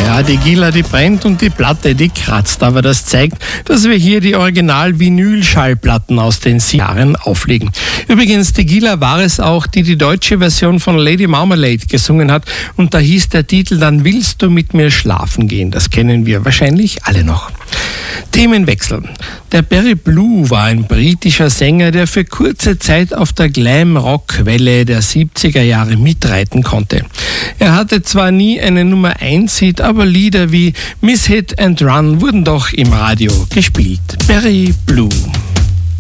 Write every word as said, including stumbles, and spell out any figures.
Ja, die Gila, die brennt und die Platte, die kratzt. Aber das zeigt, dass wir hier die Original-Vinyl-Schallplatten aus den Jahren auflegen. Übrigens, die Gila war es auch, die die deutsche Version von Lady Marmalade gesungen hat. Und da hieß der Titel dann "Willst du mit mir schlafen gehen?" Das kennen wir wahrscheinlich alle noch. Themenwechsel. Der Barry Blue war ein britischer Sänger, der für kurze Zeit auf der Glam-Rock-Welle der siebziger Jahre mitreiten konnte. Er hatte zwar nie einen Nummer eins Hit, aber Lieder wie Miss Hit and Run wurden doch im Radio gespielt. Barry Blue.